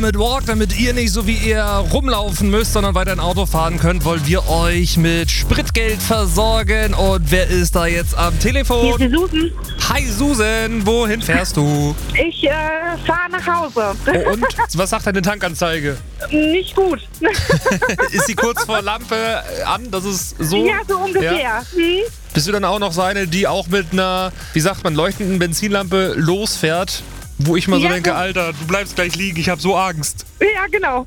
Mit Walk, damit ihr nicht so wie ihr rumlaufen müsst, sondern weiter ein Auto fahren könnt, wollen wir euch mit Spritgeld versorgen. Und wer ist da jetzt am Telefon? Hier ist die Susan. Hi Susan, wohin fährst du? Ich fahre nach Hause. Oh, und? Was sagt deine Tankanzeige? Nicht gut. Ist sie kurz vor Lampe an? Das ist so? Ja, so ungefähr. Ja? Bist du dann auch noch so eine, die auch mit einer, wie sagt man, leuchtenden Benzinlampe losfährt? Wo ich mal so denke, Alter, du bleibst gleich liegen, ich hab so Angst. Ja, genau.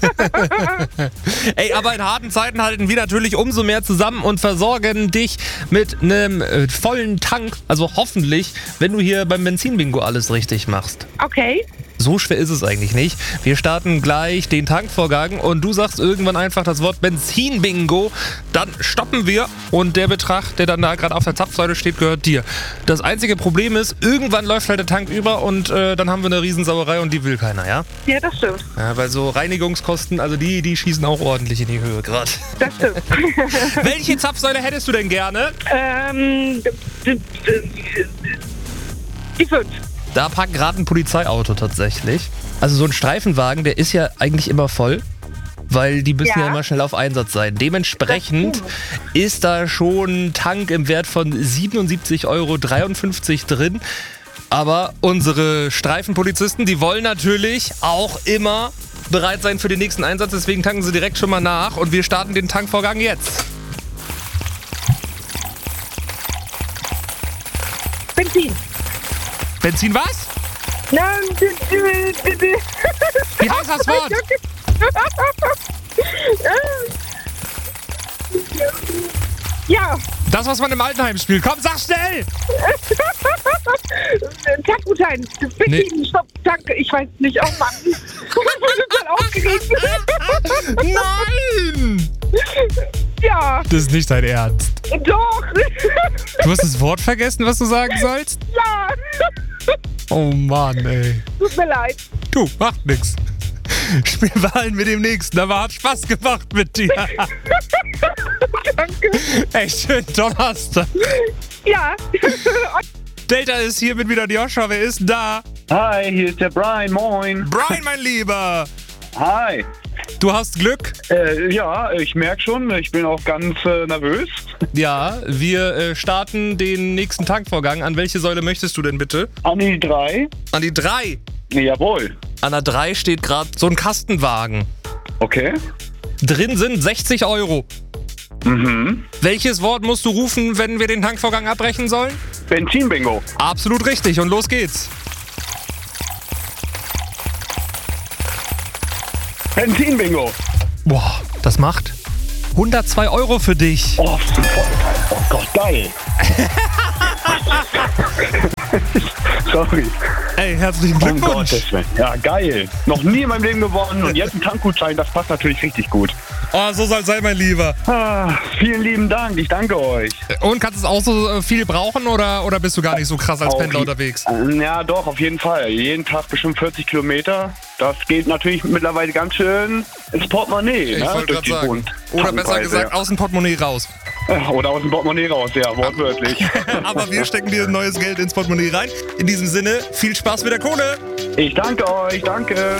Ey, aber in harten Zeiten halten wir natürlich umso mehr zusammen und versorgen dich mit einem vollen Tank. Also hoffentlich, wenn du hier beim Benzinbingo alles richtig machst. Okay. So schwer ist es eigentlich nicht. Wir starten gleich den Tankvorgang und du sagst irgendwann einfach das Wort Benzinbingo. Dann stoppen wir und der Betrag, der dann da gerade auf der Zapfsäule steht, gehört dir. Das einzige Problem ist, irgendwann läuft halt der Tank über und dann haben wir eine Riesensauerei und die will keiner, ja? Ja, das stimmt. Ja, weil so Reinigungskosten, also die schießen auch ordentlich in die Höhe gerade. Das stimmt. Welche Zapfsäule hättest du denn gerne? Die 5. Da parkt gerade ein Polizeiauto tatsächlich. Also so ein Streifenwagen, der ist ja eigentlich immer voll, weil die müssen ja immer schnell auf Einsatz sein. Dementsprechend ist da schon ein Tank im Wert von 77,53 Euro drin. Aber unsere Streifenpolizisten, die wollen natürlich auch immer bereit sein für den nächsten Einsatz. Deswegen tanken sie direkt schon mal nach und wir starten den Tankvorgang jetzt. Benzin. Benzin was? Nein, Wie heißt das Wort? Ja. Das, was man im Altenheim spielt. Komm, sag schnell! Tankgutschein. Benzin, Stopp, Tank. Ich weiß nicht. Oh Mann. Ich bin voll aufgeregt. Nein! Ja. Das ist nicht dein Ernst. Doch. Du hast das Wort vergessen, was du sagen sollst? Ja. Oh Mann, ey. Tut mir leid. Du, macht nix. Spielen wir allen mit dem Nächsten, aber hat Spaß gemacht mit dir. Danke. Ey, schönen Donnerstag. Ja. Delta ist hier mit wieder Joshua. Wer ist da? Hi, hier ist der Brian, moin. Brian, mein Lieber. Hi. Du hast Glück. Ja, ich merke schon, ich bin auch ganz nervös. Ja, wir starten den nächsten Tankvorgang. An welche Säule möchtest du denn bitte? An die 3. An die 3. Jawohl. An der 3 steht gerade so ein Kastenwagen. Okay. Drin sind 60 Euro. Mhm. Welches Wort musst du rufen, wenn wir den Tankvorgang abbrechen sollen? Benzinbingo. Absolut richtig und los geht's. Benzinbingo. Boah, das macht 102 Euro für dich. Oh, oh Gott, geil. Sorry. Ey, herzlichen Um Glückwunsch. Gottes Willen. Ja, geil. Noch nie in meinem Leben gewonnen und jetzt ein Tankgutschein, das passt natürlich richtig gut. Oh, so soll es sein, mein Lieber. Vielen lieben Dank, ich danke euch. Und kannst du es auch so viel brauchen oder bist du gar nicht so krass als Pendler unterwegs? Ja, doch, auf jeden Fall. Jeden Tag bestimmt 40 Kilometer. Das geht natürlich mittlerweile ganz schön ins Portemonnaie. Ich wollte gerade sagen. Oder besser gesagt, aus dem Portemonnaie raus. Oder aus dem Portemonnaie raus, ja, wortwörtlich. Aber wir stecken dir neues Geld ins Portemonnaie rein. In diesem Sinne, viel Spaß mit der Kohle. Ich danke euch, danke.